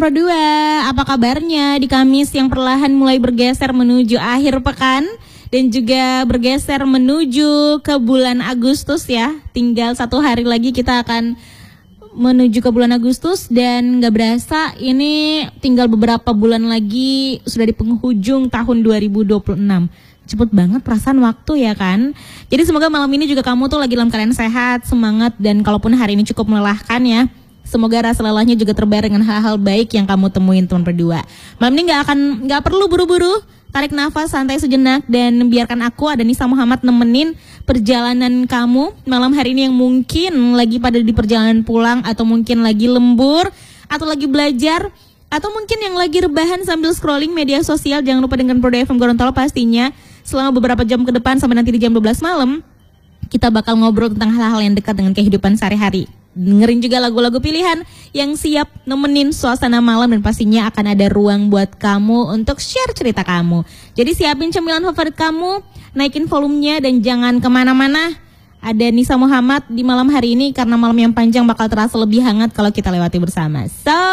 Pro 2, apa kabarnya di Kamis yang perlahan mulai bergeser menuju akhir pekan dan juga bergeser menuju ke bulan Agustus ya. Tinggal 1 hari lagi kita akan menuju ke bulan Agustus dan gak berasa ini tinggal beberapa bulan lagi sudah di penghujung tahun 2026. Cepet banget perasaan waktu ya kan. Jadi semoga malam ini juga kamu tuh lagi dalam keadaan sehat, semangat, dan kalaupun hari ini cukup melelahkan ya, semoga rasa lelahnya juga terbayar dengan hal-hal baik yang kamu temuin teman berdua. Malam ini gak perlu buru-buru, tarik nafas santai sejenak dan biarkan aku ada Nisa Muhammad nemenin perjalanan kamu malam hari ini yang mungkin lagi pada di perjalanan pulang, atau mungkin lagi lembur, atau lagi belajar, atau mungkin yang lagi rebahan sambil scrolling media sosial. Jangan lupa dengan Pro FM Gorontalo pastinya selama beberapa jam ke depan sampai nanti di jam 12 malam kita bakal ngobrol tentang hal-hal yang dekat dengan kehidupan sehari-hari. Dengerin juga lagu-lagu pilihan yang siap nemenin suasana malam, dan pastinya akan ada ruang buat kamu untuk share cerita kamu. Jadi siapin cemilan favorit kamu, naikin volumenya, dan jangan kemana-mana. Ada Nisa Muhammad di malam hari ini karena malam yang panjang bakal terasa lebih hangat kalau kita lewati bersama. So